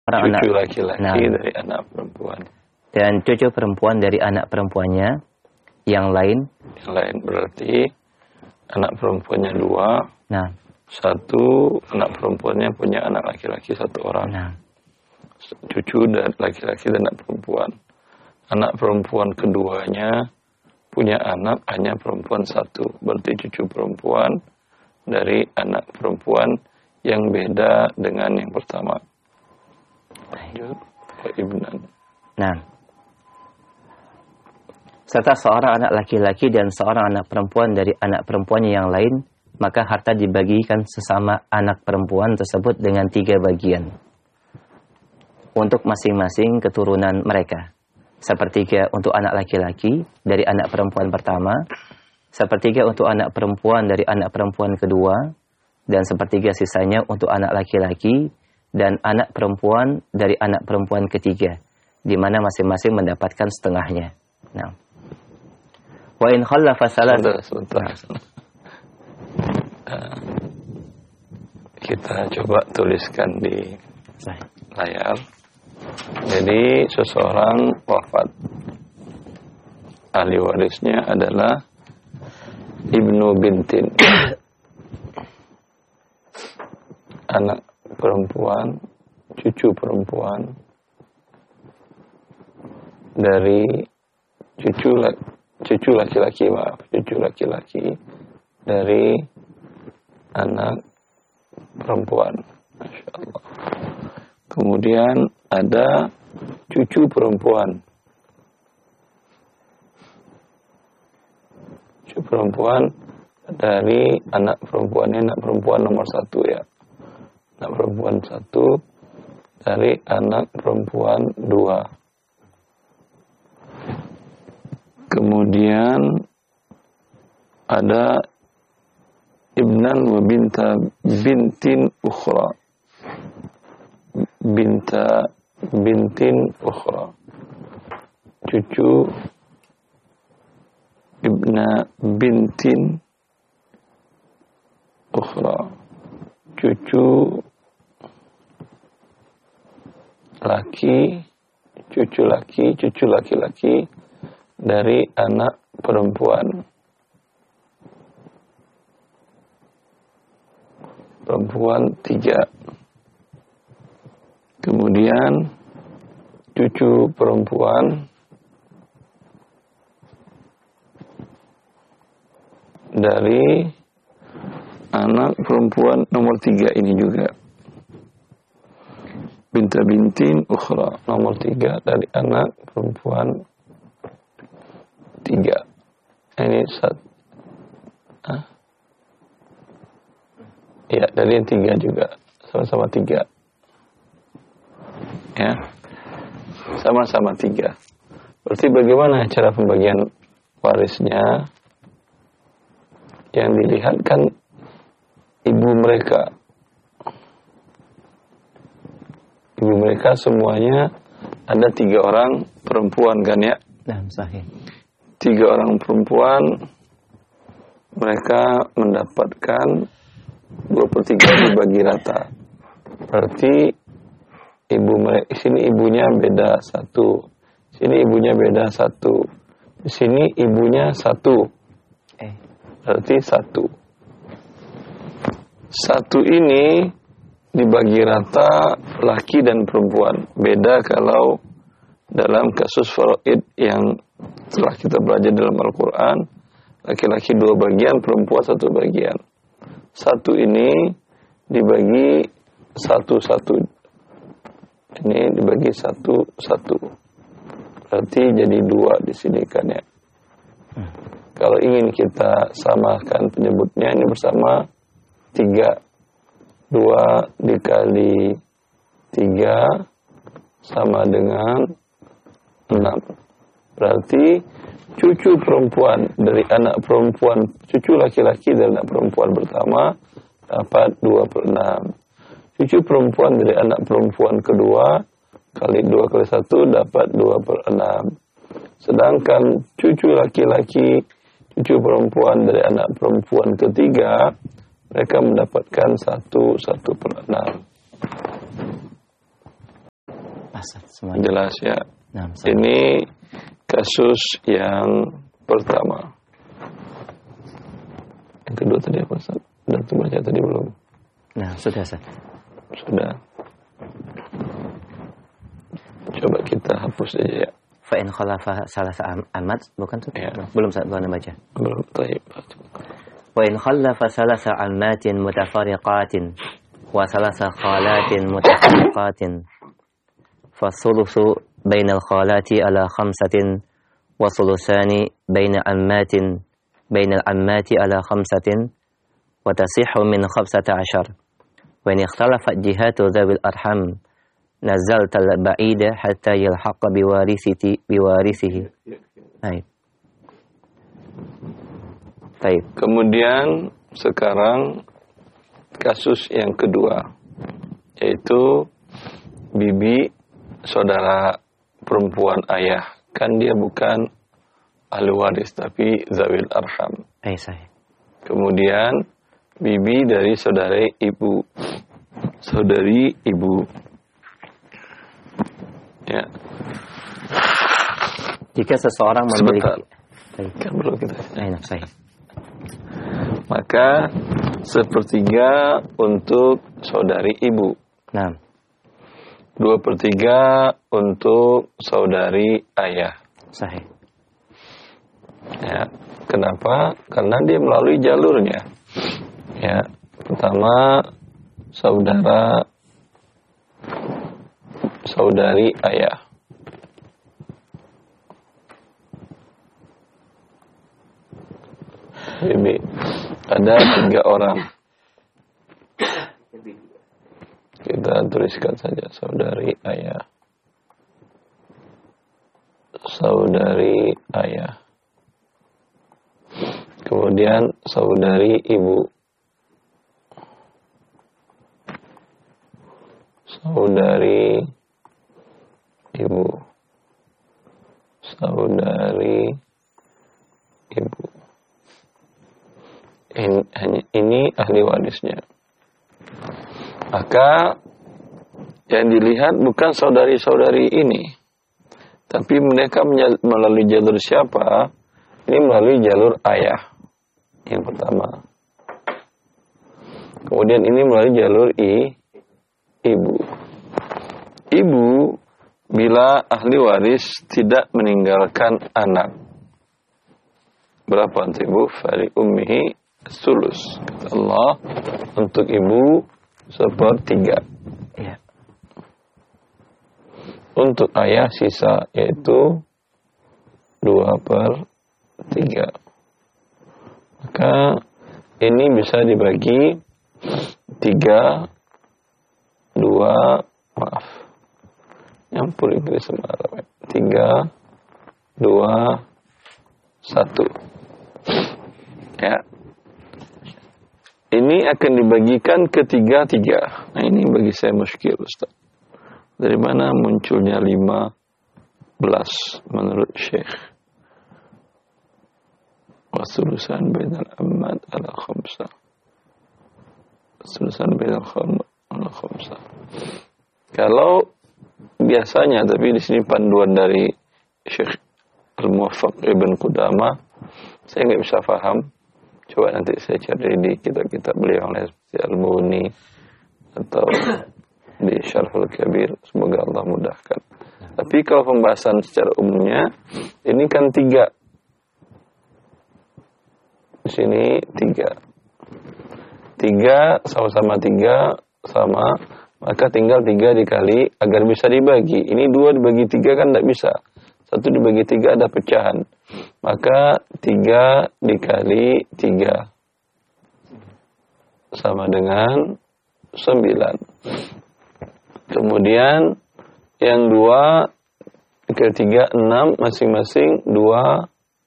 cucu laki-laki dari anak perempuan. Dan cucu perempuan dari anak perempuannya yang lain. Yang lain berarti anak perempuannya 2. Nah. 1 anak perempuannya punya anak laki-laki 1 orang. Nah. Cucu dan laki-laki dan anak perempuan. Anak perempuan keduanya punya anak hanya perempuan 1. Berarti cucu perempuan dari anak perempuan yang beda dengan yang pertama. Lanjut. Ibnan. Nah. Serta seorang anak laki-laki dan seorang anak perempuan dari anak perempuannya yang lain, maka harta dibagikan sesama anak perempuan tersebut dengan 3 bagian. Untuk masing-masing keturunan mereka. 1/3 untuk anak laki-laki dari anak perempuan pertama, 1/3 untuk anak perempuan dari anak perempuan kedua, dan 1/3 sisanya untuk anak laki-laki dan anak perempuan dari anak perempuan ketiga, di mana masing-masing mendapatkan setengahnya. Nah. Wa in khallafa sebentar. Kita coba tuliskan di layar. Jadi seseorang wafat, ahli warisnya adalah ibnu bintin, anak perempuan, cucu perempuan dari cucu laki-laki dari anak perempuan. Masya Allah. Kemudian ada cucu perempuan. Cucu perempuan dari anak perempuannya, anak perempuan nomor 1 ya. Anak perempuan 1 dari anak perempuan 2. Kemudian ada ibnan wa binta bintin ukhra. Bintin ukhra. Cucu ibna bintin ukhra. Cucu laki-laki dari anak perempuan 3. Kemudian cucu perempuan dari anak perempuan nomor 3 ini juga. Binta bintin ukhra nomor 3 dari anak perempuan 3. Ini ya, dari yang 3 juga. Sama-sama 3. Ya. Sama-sama 3. Berarti bagaimana cara pembagian warisnya? Yang dilihat kan ibu mereka. Ibu mereka semuanya ada 3 orang perempuan kan ya? Nah, sahih. 3 orang perempuan, mereka mendapatkan 2/3 dibagi rata. Berarti ibu mereka, sini ibunya beda 1, sini ibunya beda 1, di sini ibunya 1. Berarti 1. 1 ini dibagi rata laki dan perempuan. Beda kalau dalam kasus faraid yang telah kita belajar dalam Al-Quran, laki-laki 2 bagian, perempuan 1 bagian. 1 ini dibagi 1. Ini dibagi 1. Berarti jadi 2 di sini kan ya. Kalau ingin kita samakan penyebutnya, ini bersama 3. 2 dikali 3 sama dengan 6. Berarti cucu perempuan dari anak perempuan, cucu laki-laki dari anak perempuan pertama dapat 2/6. Cucu perempuan dari anak perempuan kedua kali 2 kali 1 dapat 2/6. Sedangkan cucu laki-laki, cucu perempuan dari anak perempuan ketiga, mereka mendapatkan 1/6. jelas semuanya. Jelas ya. Nah, ini kasus yang pertama. Yang kedua tadi apa Ustaz? Sudah baca tadi belum? Nah, sudah Ustaz. Sudah. Coba kita hapus aja ya. Fa in khalafa salasa amat, bukan tuh? Ya. Belum Ustaz, belum baca. Belum, baik. Wa in khalafa salasa amatin mutafariqatin wa salasa khalatin mutafariqatin fasulusu bainal khalati ala khamsatin wa sulusani bainal ammati ala khamsatin wa tasihhu min 15 wa in ikhtalafat jihatu dhawil arham nazalta al-ba'ida hatta yalhaqa biwarisihi. Baik. Kemudian sekarang kasus yang kedua, yaitu bibi saudara perempuan ayah. Kan dia bukan ahli waris tapi zawil arham. Sahih. Kemudian bibi dari saudari ibu. Ya. Jika seseorang memiliki Kan belum kita. sahih. Maka sepertiga untuk saudari ibu. Nah, 2/3 untuk saudari ayah. sahih. Ya, kenapa? Karena dia melalui jalurnya. Ya, pertama saudari ayah. Bibi. Ada 3 orang. Kita tuliskan saja saudari ayah. Saudari ayah. Kemudian saudari ibu. Saudari ibu. Saudari ibu. Ini ahli warisnya. Maka yang dilihat bukan saudari-saudari ini, tapi mereka melalui jalur siapa? Ini melalui jalur ayah yang pertama. Kemudian ini melalui jalur ibu. Ibu bila ahli waris tidak meninggalkan anak. Berapa untuk ibu? Fali ummihi sulus. Kata Allah, untuk ibu 1/3. Ya. Untuk ayah sisa, yaitu 2/3. Maka ini bisa dibagi 3, 2, maaf. Nyampur itu sebenarnya. 3, 2, 1. Ya. Ini akan dibagikan ke 3. Nah, ini bagi saya muskil, Ustaz. Dari mana munculnya 15 menurut Syekh? Wasulusan bainal ammat ala khamsah. Wasulusan bainal ala khamsah. Kalau biasanya, tapi di sini panduan dari Syekh Al-Muwaffaq Ibn Qudamah, saya nggak bisa paham. Coba nanti saya cari di kitab-kitab beliau yang lain seperti Al-Mughni atau di Syarhul Kabir. Semoga Allah mudahkan. Tapi kalau pembahasan secara umumnya, ini kan 3. Di sini 3. 3 sama-sama 3 sama, maka tinggal 3 dikali agar bisa dibagi. Ini 2 dibagi 3 kan tidak bisa. 1 dibagi 3 ada pecahan. Maka 3 dikali 3 sama dengan 9. Kemudian yang 2 dikali 3, 6, masing-masing 2.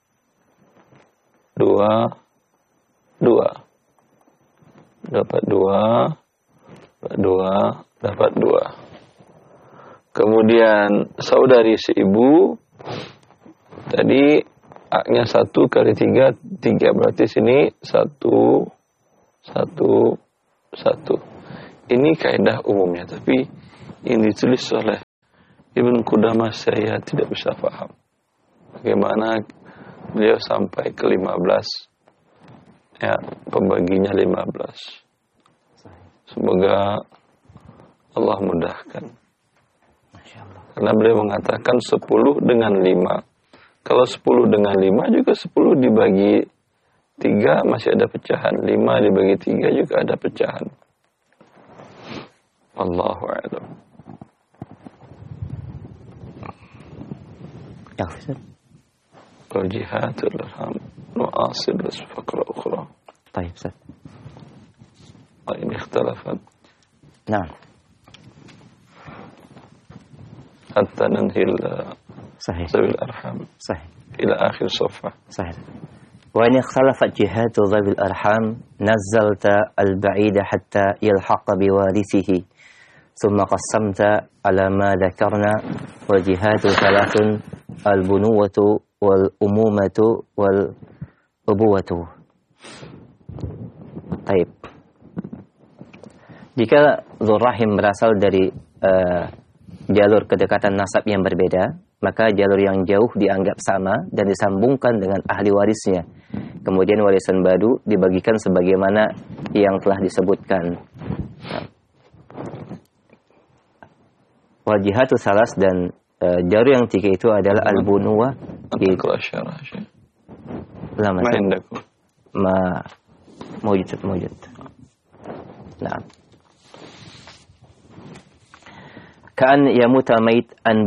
Dapat 2. Dapat 2. Kemudian saudari si ibu tadi A-nya 1 kali 3, 3. Berarti sini 1, 1, 1. Ini kaidah umumnya, tapi yang ditulis oleh Ibn Qudamah saya tidak bisa paham bagaimana beliau sampai ke 15. Ya, pembaginya 15. Semoga Allah mudahkan. Karena beliau mengatakan 10 dengan 5. Kalau 10 dengan 5 juga 10 dibagi 3 masih ada pecahan. 5 dibagi 3 juga ada pecahan. Allahu a'lam. Ya, Ustaz. Jihadul arham nu'asir faqra ukhra. Baik, Ustaz. Ini ikhtilafat. Nah. Hatta nanhil Sahih. zawil arham. Sahih. Ila akhir safhah. Sahih. وإن اختلفت جهات ذوي الأرحام نزلت البعيد حتى يلحق بوارثه ثم قسمت على ما ذكرنا والجهات ثلاث البنوة والأمومة والأبوة. طيب. Jika Dzurrahim berasal dari jalur kedekatan nasab yang berbeda, maka jalur yang jauh dianggap sama dan disambungkan dengan ahli warisnya. Kemudian warisan baru dibagikan sebagaimana yang telah disebutkan. Wal jihatu salas, dan jalur yang tiga itu adalah al-bunuwah. Lama ma mawjud. Nah. Kan yamuta mait an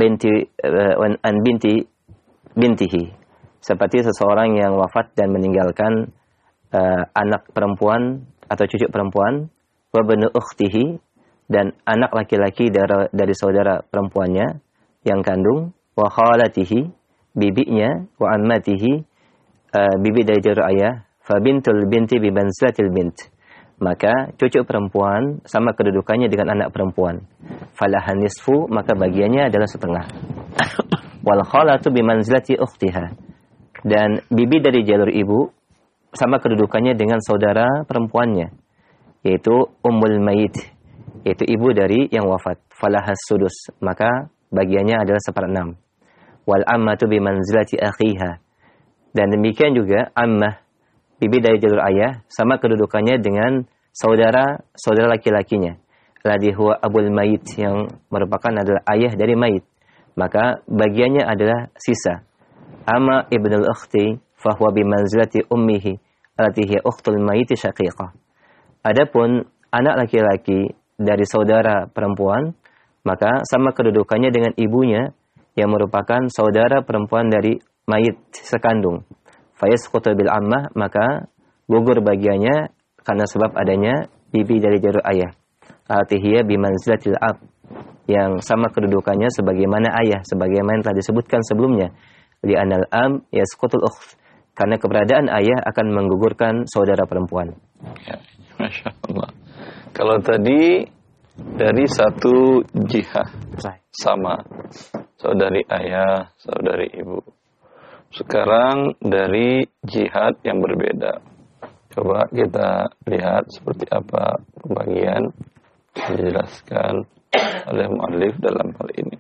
bintihi, seperti seseorang yang wafat dan meninggalkan anak perempuan atau cucu perempuan, wa banu ukhtihi, dan anak laki-laki dari saudara perempuannya yang kandung, wa khalatihi, bibinya, wa ammatihi, bibi dari jalur ayah, fa bintul binti bi manzilatil bint, maka cucu perempuan sama kedudukannya dengan anak perempuan. Falahan nisfu, maka bagiannya adalah setengah. Wal khalatu bi manzilati ukhtiha, dan bibi dari jalur ibu sama kedudukannya dengan saudara perempuannya, yaitu ummul mayit, yaitu ibu dari yang wafat. Falahas sudus, maka bagiannya adalah 1/6. Wal ammatu bi manzilati akhiha, dan demikian juga ammah, bibi dari jalur ayah, sama kedudukannya dengan saudara laki-lakinya, ladhi huwa abul mayit, yang merupakan adalah ayah dari mayit, maka bagiannya adalah sisa. Ama ibnul ukhti fahuwa bimanzilati ummihi allati hiya ukhtul mayit syaqiqah. Adapun anak laki-laki dari saudara perempuan, maka sama kedudukannya dengan ibunya yang merupakan saudara perempuan dari mayit sekandung. Fayasqutu bil ammah, maka gugur bagiannya karena sebab adanya bibi dari jalur ayah. Al-tihiyah bimanzilatil ab, yang sama kedudukannya sebagaimana ayah, sebagaimana telah disebutkan sebelumnya. Li'anal am yasqutul ukht, karena keberadaan ayah akan menggugurkan saudara perempuan. Ya, Masya Allah. Kalau tadi dari satu jihah sama, saudari ayah, saudari ibu. Sekarang dari jihad yang berbeda. Coba kita lihat seperti apa pembagian yang dijelaskan oleh mu'allif dalam hal ini.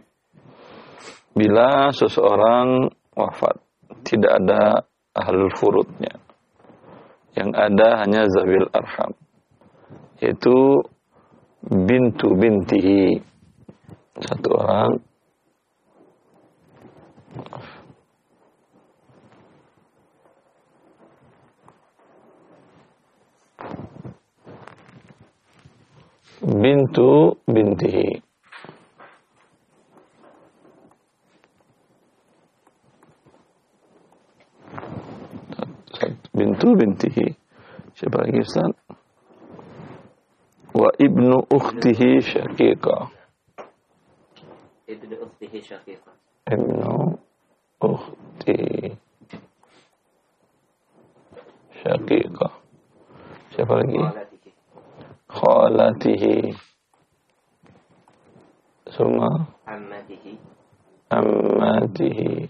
Bila seseorang wafat, tidak ada ahlul furudnya, yang ada hanya zawil arham, yaitu bintu bintihi, satu orang bintu bintihi, bintu bintihi. Siapa lagi Ustaz? Wa ibnu ukhtihi syaqiqah. Ibnu ukhtihi syaqiqah. Ibnu ukhtihi syaqiqah. Siapa lagi? Khalatihi. Suma ammatihi.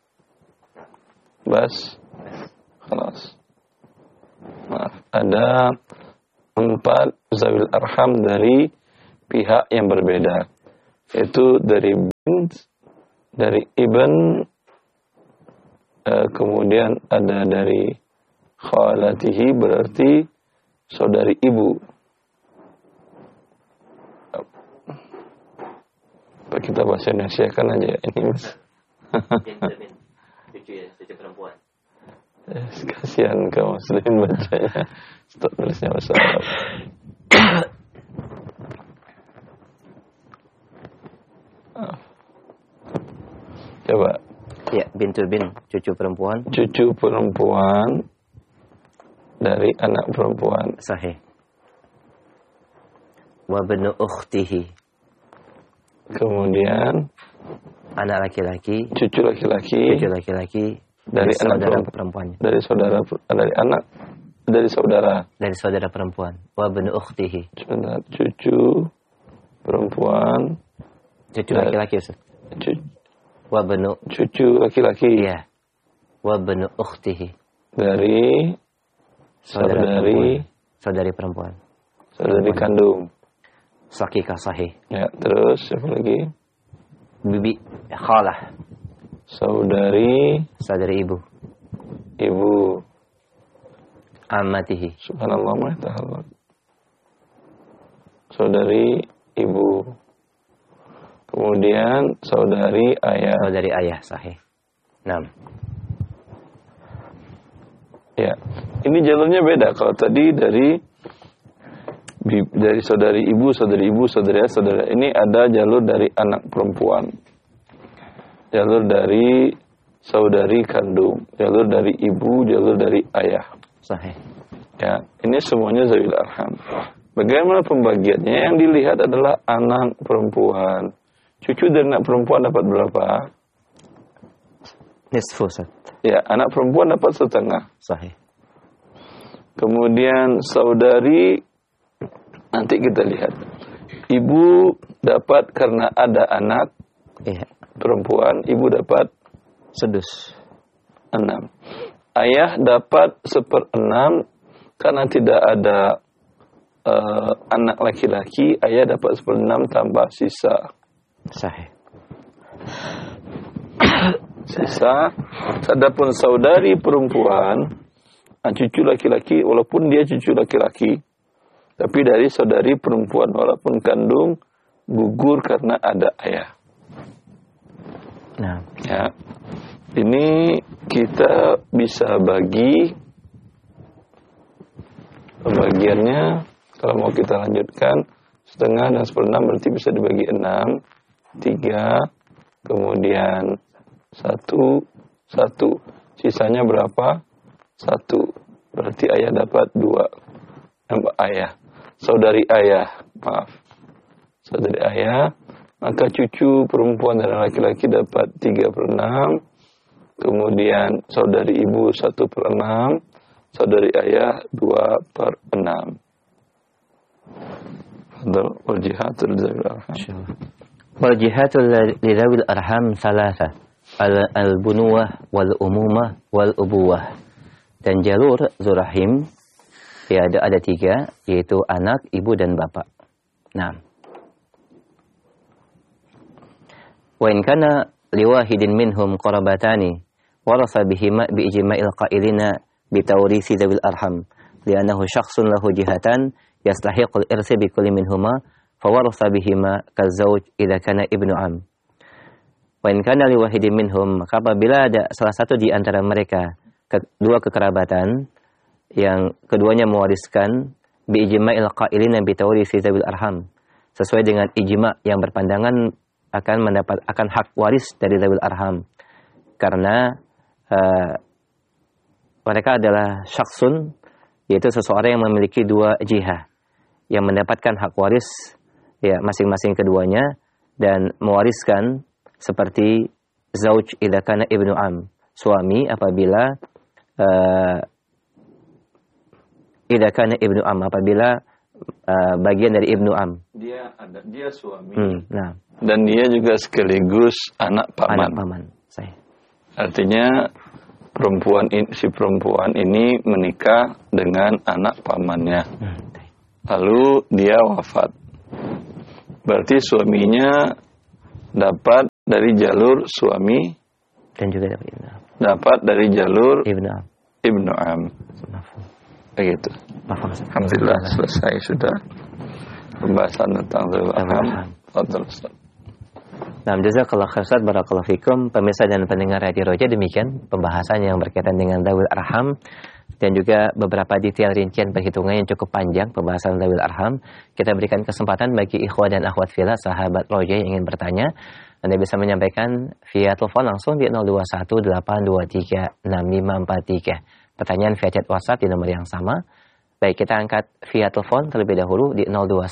Bas. Khalas. Maaf, ada 4 zawil arham dari pihak yang berbeda, yaitu dari bint, dari ibn, kemudian ada dari khalatihi, berarti saudari ibu. Apa kita bahasa Indonesia kan aja ini mas? Cucu perempuan. Kasihan kaum muslimin bacanya. Stop tulisnya bahasa Arab. Coba. Ya, bintu bin, cucu perempuan. Cucu perempuan dari anak perempuan. Sahih. Wa bnu ukhtihi. Kemudian anak laki-laki. Cucu laki-laki. Cucu laki-laki dari anak saudara perempuannya. Dari saudara, dari anak, dari saudara. Dari saudara perempuan. Wa bnu ukhtihi. Sebentar, cucu perempuan. Cucu laki-laki, Ustaz. Wa bnu. Cucu laki-laki. Iya. Wa bnu ukhtihi. Dari saudari perempuan. Saudari kandung. Sakika sahih. Ya, terus siapa lagi? Bibi khalah. Saudari ibu. Ibu. Ammatihi. Subhanallah wa ta'ala. Saudari ibu. Kemudian saudari ayah. Saudari ayah, sahih. 6. Ya, ini jalurnya beda. Kalau tadi dari saudari ibu, saudari ayah, saudara. Ini ada jalur dari anak perempuan. Jalur dari saudari kandung. Jalur dari ibu, jalur dari ayah. Sahih. Ya, ini semuanya zawil arham. Bagaimana pembagiannya? Yang dilihat adalah anak perempuan. Cucu dari anak perempuan dapat berapa? Nisfu, Ustaz. Ya, anak perempuan dapat setengah. Sahih. Kemudian saudari, nanti kita lihat. Ibu dapat karena ada anak perempuan, ibu dapat sudus 6. Ayah dapat 1/6 karena tidak ada anak laki-laki, ayah dapat 1/6 tambah sisa. Sahih. Sisa. Adapun saudari perempuan, cucu laki-laki, walaupun dia cucu laki-laki, tapi dari saudari perempuan, walaupun kandung, gugur karena ada ayah. Nah, ya, ini kita bisa bagi pembagiannya. Kalau mau kita lanjutkan, setengah dan 1/6 berarti bisa dibagi 6, 3, kemudian 1, sisanya berapa? 1. Berarti ayah dapat 2. Saudari ayah, saudari ayah, maka cucu perempuan dan laki-laki dapat 3/6, kemudian saudari ibu 1/6, saudari ayah 2/6. Wal jihatul lidawil arham. Wal jihatul lidawil arham salasa. Al-bunuwah wal umumah wal ubuwah. Dan jalur zurahim ya ada 3, yaitu anak, ibu dan bapak. Nah. Wa in kana liwahidin minhum qarabatani warasa bihima bi ijma'il qailina bi tawrisi dzawil arham li'annahu syakhsun lahu jihatan yastahiqul irsi bi kulli minhuma fawarasa bihima kazauj idza kana ibnu am. Wa in kana liwahidin minhum, maka apabila ada salah satu di antara mereka dua kekerabatan yang keduanya mewariskan bi ijma'il qailina bi tawrisi dzawil arham, sesuai dengan ijma' yang berpandangan akan hak waris dari dzawil arham, karena mereka adalah syaksun, yaitu seseorang yang memiliki 2 jihah yang mendapatkan hak waris ya masing-masing keduanya dan mewariskan seperti zauj idza kana ibnu am, suami apabila idza kana ibnu am, apabila bagian dari ibnu am. Dia suami. Nah. Dan dia juga sekaligus anak paman. Anak paman. Artinya si perempuan ini menikah dengan anak pamannya. Lalu dia wafat. Berarti suaminya dapat dari jalur suami dan juga dapat dapat dari jalur ibnu am. Begitu. Alhamdulillah selesai sudah pembahasan tentang Zawil Arham. Fadhal Ustaz. Nah, jazakallahu khairan Ustaz, barakallahu fikum. Pemirsa dan pendengar Radio Roja, demikian pembahasan yang berkaitan dengan Zawil Arham dan juga beberapa detail rincian perhitungan yang cukup panjang pembahasan Zawil Arham. Kita berikan kesempatan bagi ikhwah dan akhwat fillah sahabat Roja yang ingin bertanya. Anda bisa menyampaikan via telepon langsung di 0218236543. Pertanyaan via chat WhatsApp di nomor yang sama. Baik, kita angkat via telepon terlebih dahulu di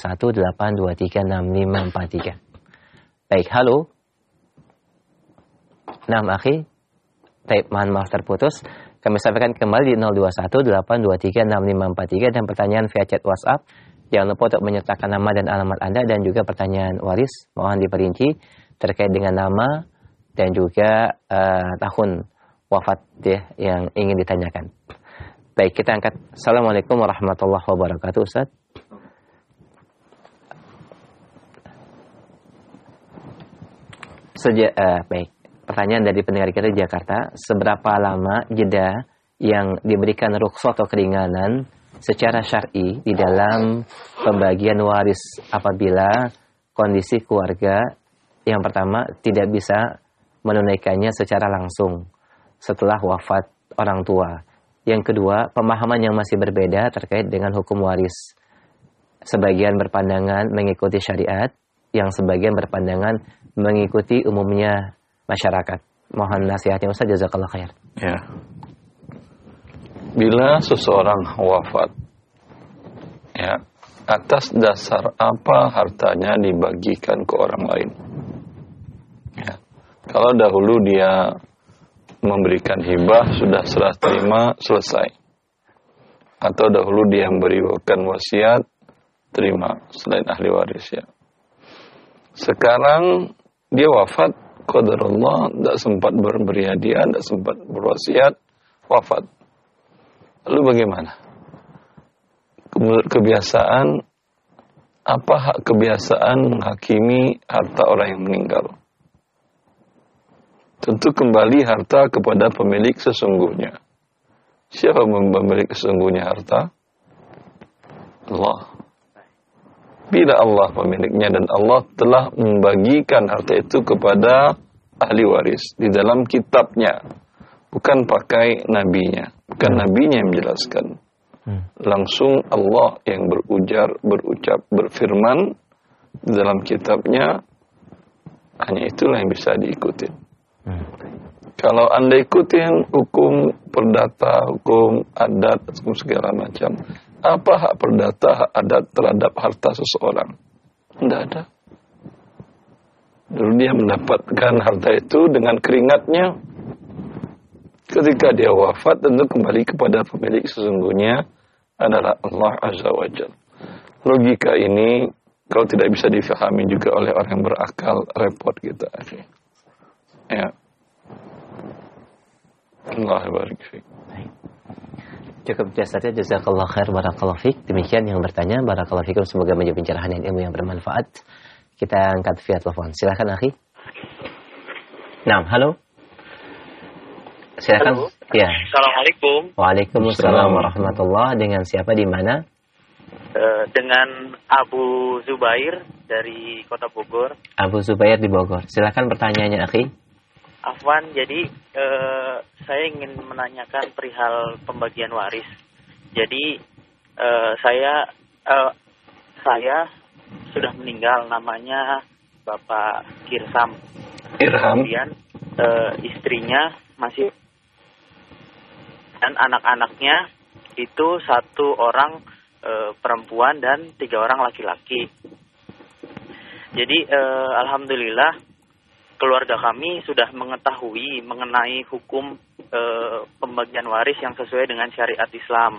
0218236543. Baik, halo. Naam akhi. Baik, mohon maaf terputus. Kami sampaikan kembali di 0218236543 dan pertanyaan via chat WhatsApp. Jangan lupa untuk menyertakan nama dan alamat Anda dan juga pertanyaan waris. Mohon diperinci terkait dengan nama dan juga tahun wafat ya, yang ingin ditanyakan. Baik, kita angkat. Assalamualaikum warahmatullahi wabarakatuh, Ustaz. Baik, pertanyaan dari pendengar kita di Jakarta. Seberapa lama jeda yang diberikan rukhsah atau keringanan secara syar'i di dalam pembagian waris apabila kondisi keluarga yang pertama tidak bisa menunaikannya secara langsung setelah wafat orang tua. Yang kedua, pemahaman yang masih berbeda terkait dengan hukum waris. Sebagian berpandangan mengikuti syariat, yang sebagian berpandangan mengikuti umumnya masyarakat. Mohon nasihatnya Ustaz, jazakallah khair. Ya. Bila seseorang wafat, ya, atas dasar apa hartanya dibagikan ke orang lain? Ya. Kalau dahulu dia memberikan hibah, sudah serah terima, selesai. Atau dahulu dia memberikan wasiat, terima, selain ahli waris ya. Sekarang dia wafat, qadarullah, tidak sempat memberi hadiah, tidak sempat berwasiat, wafat. Lalu bagaimana? Menurut kebiasaan, apa hak kebiasaan menghakimi harta orang yang meninggal? Tentu kembali harta kepada pemilik sesungguhnya. Siapa pemilik sesungguhnya harta? Allah. Bila Allah pemiliknya dan Allah telah membagikan harta itu kepada ahli waris di dalam kitabnya, bukan pakai nabinya, bukan nabinya yang menjelaskan. Langsung Allah yang berucap, berfirman di dalam kitabnya, hanya itulah yang bisa diikuti. Kalau Anda ikutin hukum perdata, hukum adat, hukum segala macam, apa hak perdata, hak adat terhadap harta seseorang? Tidak ada. Dulu dia mendapatkan harta itu dengan keringatnya. Ketika dia wafat, tentu kembali kepada pemilik sesungguhnya adalah Allah Azza wa Jalla. Logika ini kalau tidak bisa difahami juga oleh orang yang berakal, repot kita. Ya. Allah barik fiik. Cukup jasanya, jazakallah khair, barakallahu fiik. Demikian yang bertanya, barakallahu fiikum, semoga menjadi pencerahan dan ilmu yang bermanfaat. Kita angkat via telepon. Silakan akhi. Nah, halo. Silakan. Halo. Ya. Assalamualaikum. Waalaikumsalam warahmatullahi. Dengan siapa, di mana? Dengan Abu Zubair dari Kota Bogor. Abu Zubair di Bogor. Silakan pertanyaannya, akhi. Afwan, jadi saya ingin menanyakan perihal pembagian waris. Jadi saya sudah meninggal, namanya Bapak Kirsam. Kemudian istrinya masih, dan anak-anaknya itu 1 orang perempuan dan 3 orang laki-laki. Jadi alhamdulillah keluarga kami sudah mengetahui mengenai hukum pembagian waris yang sesuai dengan syariat Islam.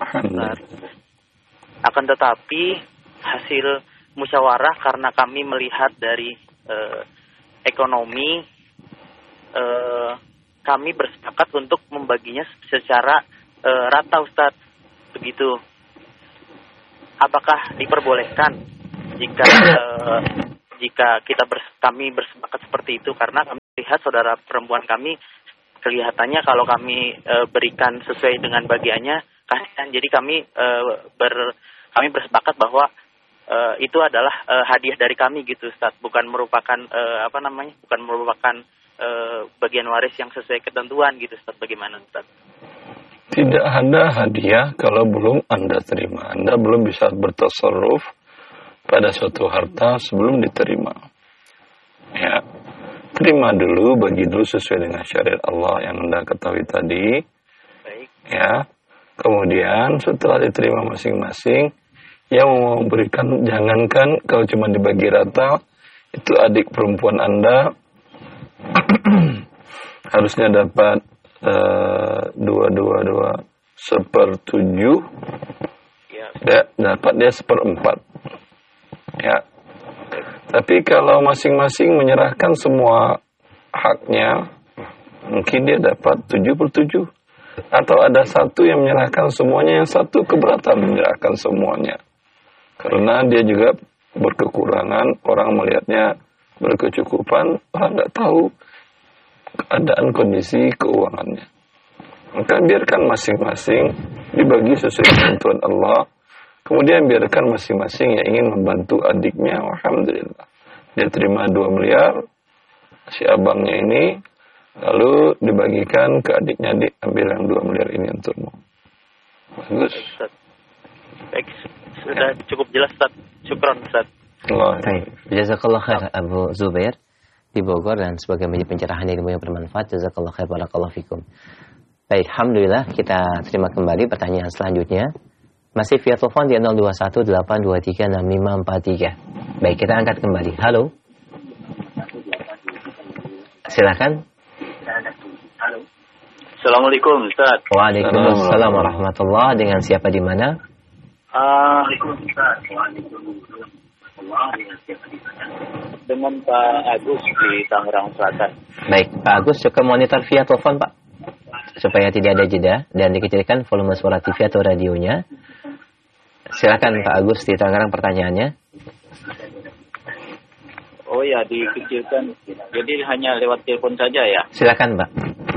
Akan tetapi hasil musyawarah, karena kami melihat dari ekonomi, kami bersepakat untuk membaginya secara rata, Ustadz. Begitu. Apakah diperbolehkan jika kami bersepakat seperti itu, karena kami lihat saudara perempuan kami kelihatannya kalau kami berikan sesuai dengan bagiannya kasihan. Jadi kami kami bersepakat bahwa itu adalah hadiah dari kami gitu Ustaz, bukan merupakan bukan merupakan bagian waris yang sesuai ketentuan gitu Ustaz. Bagaimana Ustaz? Tidak ada hadiah kalau belum Anda terima. Anda belum bisa bertasarruf pada suatu harta sebelum diterima. Ya, terima dulu, bagi dulu sesuai dengan syariat Allah yang Anda ketahui tadi. Baik. Ya, kemudian setelah diterima masing-masing, yang mau memberikan, jangankan kalau cuma dibagi rata, itu adik perempuan Anda harusnya dapat 2/7, ya, dapat dia 1/4. Ya. Tapi kalau masing-masing menyerahkan semua haknya, mungkin dia dapat 7/7. Atau ada satu yang menyerahkan semuanya, yang satu keberatan menyerahkan semuanya. Karena dia juga berkekurangan, orang melihatnya berkecukupan, orang nggak tahu keadaan kondisi keuangannya. Maka biarkan masing-masing dibagi sesuai ketentuan Allah. Kemudian biarkan masing-masing yang ingin membantu adiknya, alhamdulillah. Dia terima 2 miliar, si abangnya ini, lalu dibagikan ke adiknya, ambil yang 2 miliar ini untukmu. Bagus. Baik, sudah cukup jelas Ustaz. Syukron Ustaz. Baik, jazakallah khair Abu Zubair di Bogor, dan sebagai pencerahan ilmu yang bermanfaat. Jazakallah khair, barakallahu fikum. Baik, alhamdulillah, kita terima kembali pertanyaan selanjutnya. Masih via telepon di 0218236543. Baik, kita angkat kembali. Halo. Silakan. Assalamualaikum Ustaz. Waalaikumsalam warahmatullahi. Dengan siapa di mana? Dengan Pak Agus di Tangerang Selatan. Baik, Pak Agus, cukup monitor via telepon Pak, supaya tidak ada jeda, dan dikecilkan volume suara TV atau radionya. Silakan Pak Agus di Tangerang, pertanyaannya. Oh ya, dikecilkan. Jadi hanya lewat telepon saja ya? Silakan Pak.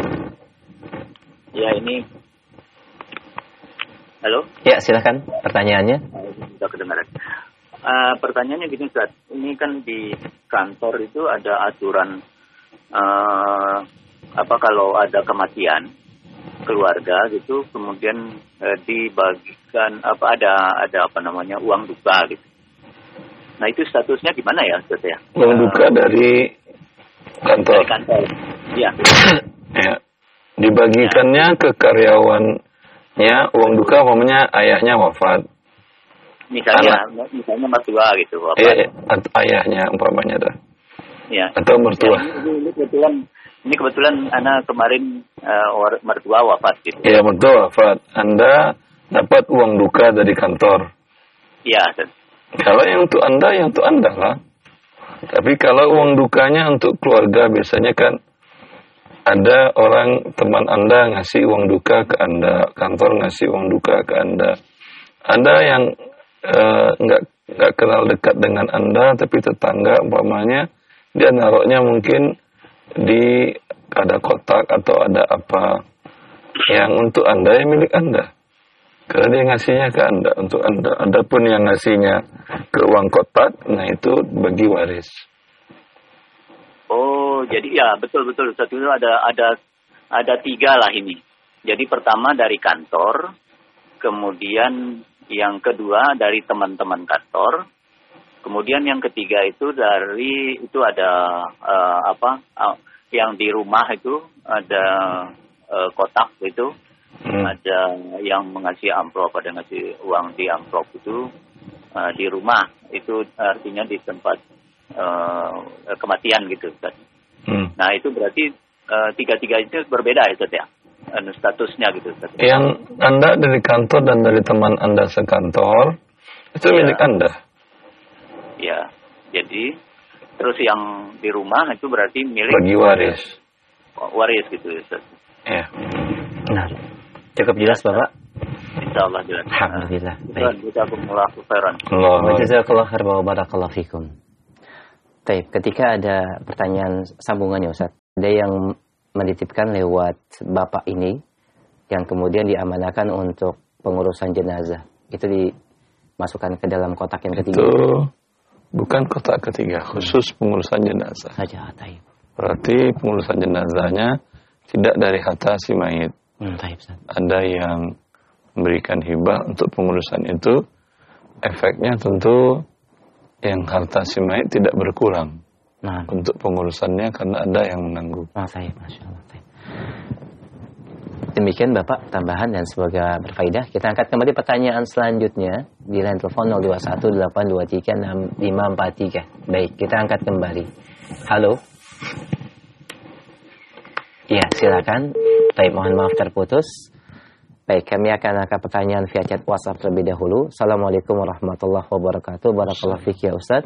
Ya, ini. Halo? Ya, silakan pertanyaannya. Sudah kedengaran. Pertanyaannya gini Ustaz, ini kan di kantor itu ada aturan kalau ada kematian keluarga gitu, kemudian dibagikan ada uang duka gitu. Nah, itu statusnya gimana ya Ustaz ya? Uang duka dari kantor. Dari kantor. Iya. Ya. Dibagikannya ke karyawannya, uang duka umpamanya ayahnya wafat. Misalnya mertua gitu. Iya, ayahnya umpamanya dah. Ya. Atau mertua. Ya, ini kebetulan anak kemarin mertua wafat gitu. Iya, mertua wafat. Anda dapat uang duka dari kantor. Iya. Kalau yang untuk Anda lah. Tapi kalau uang dukanya untuk keluarga, biasanya kan ada orang teman Anda ngasih uang duka ke Anda, kantor ngasih uang duka ke Anda. Ada yang nggak kenal dekat dengan Anda, tapi tetangga umpamanya, dia naruhnya mungkin di ada kotak atau ada apa yang untuk Anda, yang milik Anda. Karena dia ngasihnya ke Anda, untuk Anda. Adapun yang ngasihnya ke uang kotak, nah itu bagi waris. Oh, jadi ya betul. Satu itu ada 3 lah ini. Jadi pertama dari kantor, kemudian yang kedua dari teman-teman kantor, kemudian yang ketiga itu ada yang di rumah itu ada kotak itu, ada yang mengasih amplop, ada ngasih uang di amplop itu di rumah, itu artinya di tempat kematian gitu Ustaz. Nah, itu berarti 3 itu berbeda ya Ustaz ya, statusnya gitu Ustaz. Yang Anda dari kantor dan dari teman Anda sekantor itu milik Anda. Ya, jadi terus yang di rumah itu berarti milik bagi waris. Waris gitu Ustaz. Ya. Nah, cukup jelas Bapak? Insyaallah jelas. Alhamdulillah. Jazakumullahu khairan. Jazakallahu khairan wa barakallahu fikum. Baik, ketika ada pertanyaan sambungannya Ustaz. ada yang menitipkan lewat bapak ini yang kemudian diamanahkan untuk pengurusan jenazah. Itu dimasukkan ke dalam kotak yang ketiga. Itu bukan kotak ketiga, khusus pengurusan jenazah. Saja, taib. Berarti pengurusan jenazahnya tidak dari harta si mayit. Taib, ada yang memberikan hibah untuk pengurusan itu, efeknya tentu yang harta si mayit tidak berkurang untuk pengurusannya karena ada yang menanggung. Taib, Masya Allah. Taib. Demikian Bapak tambahan dan semoga berfaedah. Kita angkat kembali pertanyaan selanjutnya di line telepon 0218236543. Baik, kita angkat kembali. Halo. Ya, silakan. Baik, mohon maaf terputus. Baik, kami akan angkat pertanyaan via chat WhatsApp terlebih dahulu. Assalamualaikum warahmatullahi wabarakatuh. Barakallahu fiik ya Ustaz.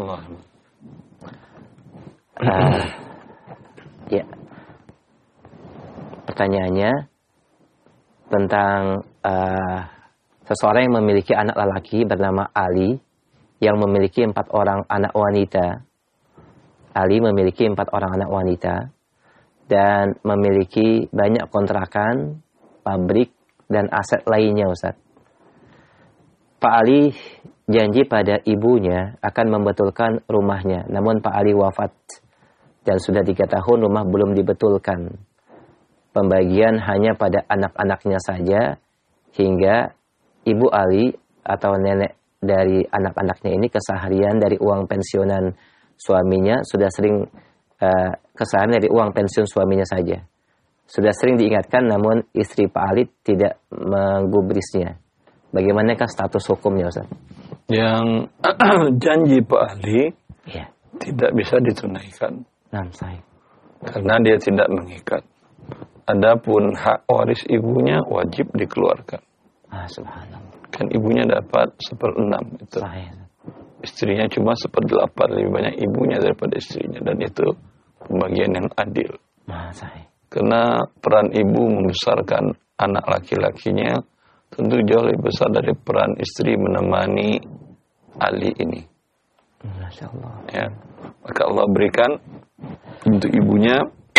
Ya. Pertanyaannya tentang seseorang yang memiliki anak lelaki bernama Ali yang memiliki 4 orang anak wanita. Ali memiliki 4 orang anak wanita dan memiliki banyak kontrakan, pabrik, dan aset lainnya, Ustaz. Pak Ali janji pada ibunya akan membetulkan rumahnya, namun Pak Ali wafat dan sudah 3 tahun rumah belum dibetulkan. Pembagian hanya pada anak-anaknya saja, hingga ibu Ali atau nenek dari anak-anaknya ini keseharian dari uang pensiunan suaminya sudah sering keseharian dari uang pensiun suaminya saja. Sudah sering diingatkan, namun istri Pak Ali tidak menggubrisnya. Bagaimanakah status hukumnya, Ustaz? Yang janji Pak Ali tidak bisa ditunaikan. Karena dia tidak mengikat. Adapun hak waris ibunya wajib dikeluarkan. Subhanallah. Kan ibunya dapat 1/6 itu. Istrinya cuma 1/8, lebih banyak ibunya daripada istrinya, dan itu pembagian yang adil. Karena peran ibu membesarkan anak laki-lakinya tentu jauh lebih besar dari peran istri menemani Ali ini. Masya Allah. Ya. Maka Allah berikan untuk ibunya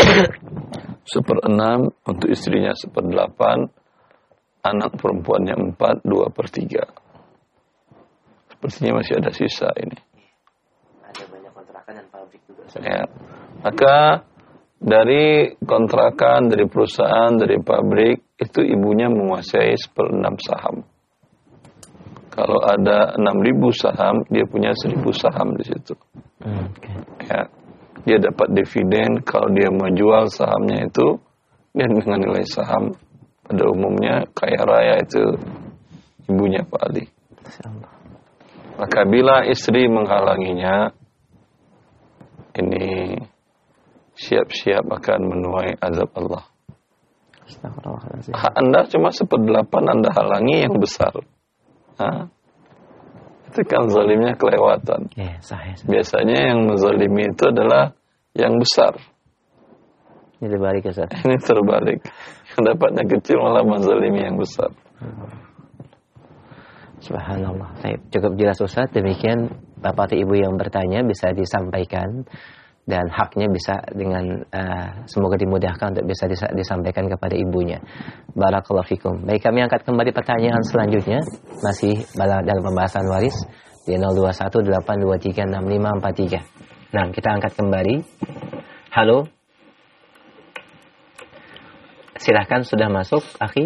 1/6, untuk istrinya 1/8, anak perempuannya 4, 2/3. Sepertinya masih ada sisa ini. Ada banyak kontrakan dan pabrik juga. Ya. Maka dari kontrakan, dari perusahaan, dari pabrik, itu ibunya menguasai 1/6 saham. Kalau ada 6.000 saham, dia punya 1.000 saham di situ. Ya. Dia dapat dividen kalau dia menjual sahamnya itu, dan dengan nilai saham pada umumnya kaya raya itu ibunya Pak Ali. Maka bila istri menghalanginya, ini siap-siap akan menuai azab Allah. Hak Anda cuma 1/8, Anda halangi yang besar. Itu kan zalimnya kelewatan. Biasanya yang menzalimi itu adalah yang besar. Ini terbalik, Ustaz. Ini terbalik. Yang dapatnya kecil malah menzalimi yang besar. Subhanallah. Cukup jelas, Ustaz. Demikian Bapak atau Ibu yang bertanya bisa disampaikan, dan haknya bisa dengan semoga dimudahkan untuk bisa disampaikan kepada ibunya. Barakallahu fikum. Baik, kami angkat kembali pertanyaan selanjutnya, masih dalam pembahasan waris di 0218236543. Nah, kita angkat kembali. Halo. Silahkan, sudah masuk, Akhi.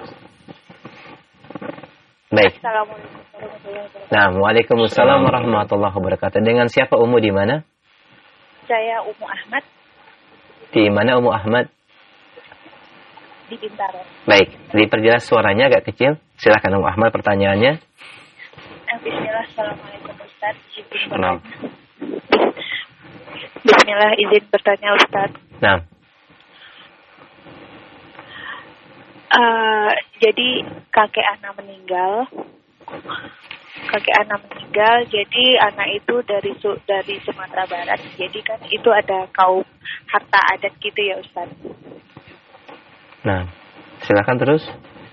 Baik. Assalamualaikum warahmatullahi wabarakatuh. Nah, waalaikumsalam warahmatullahi wabarakatuh. Dengan siapa Umu, di mana? Saya Umu Ahmad. Di mana Umu Ahmad? Di Bintaro. Baik, diperjelas suaranya agak kecil. Silakan Umu Ahmad, pertanyaannya. Bismillah, Assalamualaikum Ustaz. Nah. Bismillah, izin bertanya Ustaz. Nah. Jadi kakek anak meninggal. Jadi anak itu dari Sumatera Barat. Jadi kan itu ada kaum harta adat gitu ya Ustaz. Nah, silakan terus.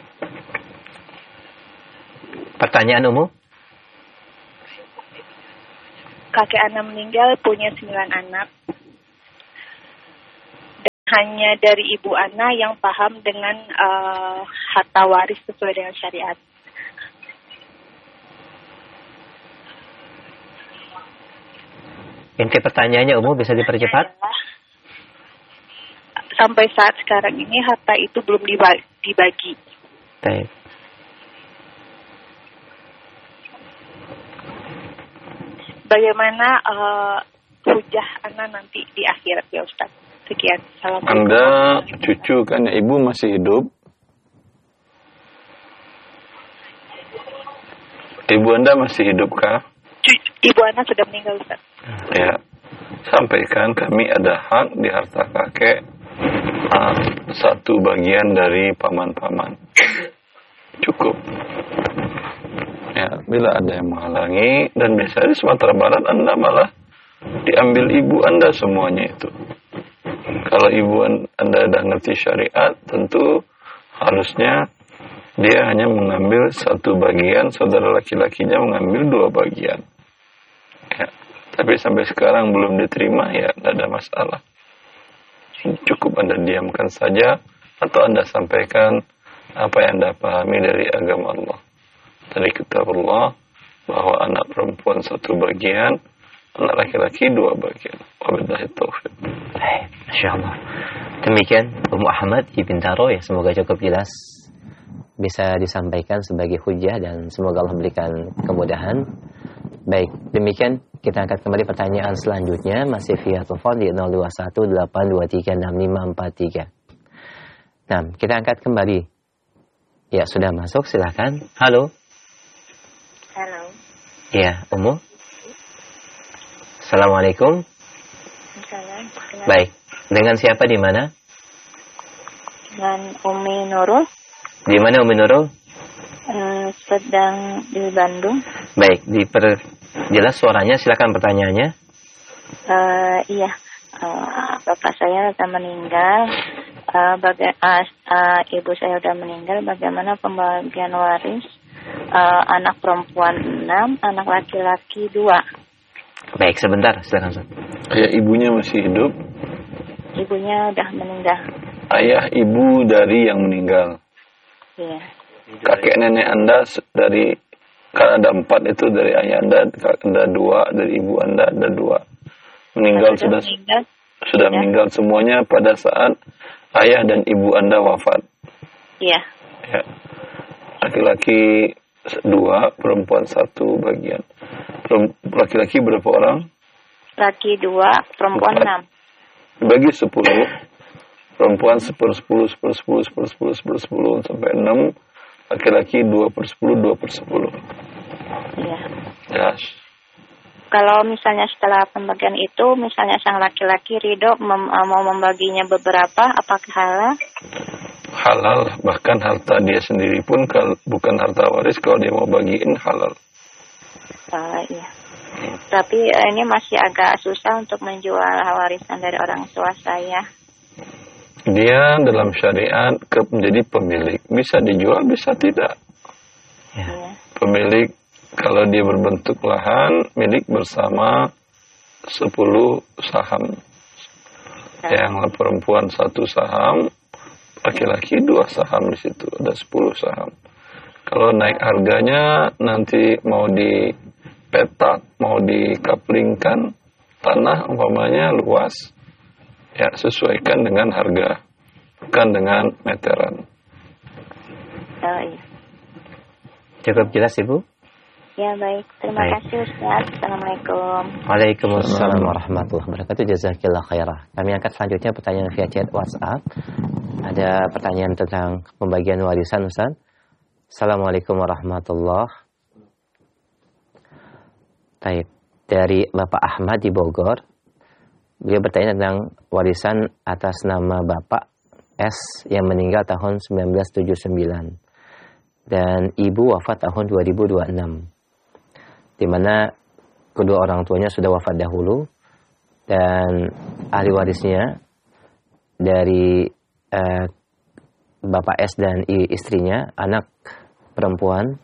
Pertanyaan umum. Kakek anak meninggal punya 9 anak. hanya dari ibu Ana yang paham dengan harta waris sesuai dengan syariat. Inti pertanyaannya Umu bisa dipercepat? Sampai saat sekarang ini harta itu belum dibagi. Baik. Bagaimana hujah Ana nanti di akhirat ya Ustaz? Sekian. Assalamualaikum. Anda cucu kan ya, ibu masih hidup. Ibu Anda masih hidup kah? Ibu Ana sudah meninggal Ustaz. Ya, sampaikan kami ada hak di harta kakek, satu bagian dari paman-paman. Cukup. Ya, bila ada yang menghalangi, dan biasanya di Sumatera Barat Anda malah diambil ibu Anda semuanya itu. Kalau ibu Anda dah ngerti syariat, tentu harusnya dia hanya mengambil satu bagian, saudara laki-lakinya mengambil dua bagian. Ya, tapi sampai sekarang belum diterima, ya tidak ada masalah. Cukup Anda diamkan saja, atau Anda sampaikan apa yang Anda pahami dari agama Allah. Dari kitab Allah, bahwa anak perempuan satu bagian, anak laki-laki dua bagian. Wabillahi taufiq. Masya Allah. Demikian Ummu Ahmad di Bintaro, ya, semoga cukup jelas bisa disampaikan sebagai hujah dan semoga Allah berikan kemudahan. Baik, demikian kita angkat kembali pertanyaan selanjutnya, masih via telepon di 0218236543. Nah, kita angkat kembali. Ya, sudah masuk, silakan. Halo. Halo. Ya, Ummu. Assalamualaikum. Salam. Baik, dengan siapa di mana? Dengan Umi Nurul. Di mana Umi Nurul? Sedang di Bandung. Baik, jelas suaranya, silakan pertanyaannya. Iya, bapak saya sudah meninggal. Ibu saya sudah meninggal. Bagaimana pembagian waris? Anak perempuan 6, anak laki-laki 2. Baik, sebentar, silakan Ustaz. Ayah ibunya masih hidup? Ibunya sudah meninggal. Ayah ibu dari yang meninggal. Iya. Kakek nenek Anda dari, kan ada 4 itu dari ayah Anda, ada 2 dari ibu Anda, ada 2. Meninggal sudah meninggal semuanya pada saat ayah dan ibu Anda wafat. Iya. Ya. Laki-laki 2, perempuan 1 bagian. Laki-laki berapa orang? Laki 2, perempuan 6. Bagi 10. Perempuan 10 sampai 6. Laki-laki 2/10, 2/10. Iya. Yes. Kalau misalnya setelah pembagian itu, misalnya sang laki-laki ridho mau membaginya beberapa, apakah halal? Halal, bahkan harta dia sendiri pun bukan harta waris, kalau dia mau bagiin halal. Iya. Tapi ini masih agak susah untuk menjual warisan dari orang tua saya. Dia dalam syariat menjadi pemilik. Bisa dijual, bisa tidak. Ya. Pemilik, kalau dia berbentuk lahan, milik bersama 10 saham. Yang perempuan 1 saham, laki-laki 2 saham di situ. Ada 10 saham. Kalau naik harganya, nanti mau dipetak, mau dikaplingkan, tanah umpamanya luas. Ya, sesuaikan dengan harga, bukan dengan meteran. Iya. Cukup jelas, Ibu? Ya, baik. Terima kasih, Ustaz. Assalamualaikum. Waalaikumsalam warahmatullahi wabarakatuh. Jazakillah khairah. Kami angkat selanjutnya pertanyaan via chat WhatsApp. Ada pertanyaan tentang pembagian warisan, Ustaz. Assalamualaikum warahmatullahi wabarakatuh. Baik. Dari Bapak Ahmad di Bogor. Beliau bertanya tentang warisan atas nama Bapak S yang meninggal tahun 1979 dan Ibu wafat tahun 2026, di mana kedua orang tuanya sudah wafat dahulu dan ahli warisnya dari Bapak S dan istrinya, anak perempuan,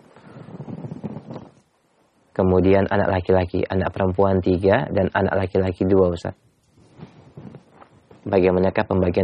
kemudian anak laki-laki, anak perempuan 3 dan anak laki-laki 2, Ustaz. Bagaimanakah pembagian